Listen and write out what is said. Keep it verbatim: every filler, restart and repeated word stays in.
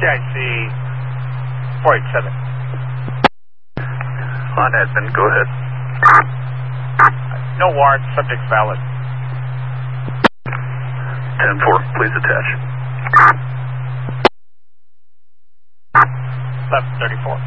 I C four eight seven. On admin, go ahead. No warrant, subject valid. ten four, please attach. eleven thirty-four.